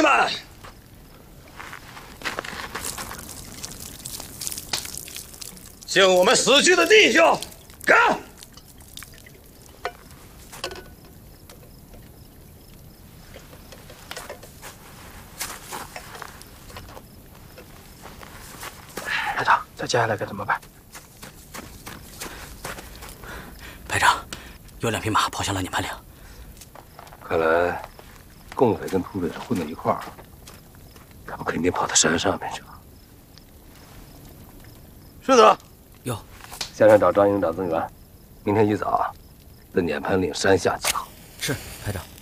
们，敬我们死去的弟兄，干！ 排长，再接下来该怎么办？ 排长，有2匹马跑向了你们岭。 看来，共匪跟土匪是混在一块儿了，他们肯定跑到山上面去了。 是的。 有。 下山找张营长增援，明天一早在碾盘岭山下集合。 是，排长。